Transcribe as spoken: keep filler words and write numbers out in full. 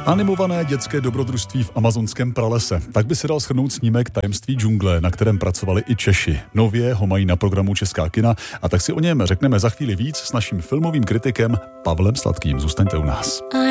Animované dětské dobrodružství v amazonském pralese. Tak by se dal shrnout snímek Tajemství džungle, na kterém pracovali i Češi. Nově ho mají na programu Česká kina a tak si o něm řekneme za chvíli víc s naším filmovým kritikem Pavlem Sladkým. Zůstaňte u nás.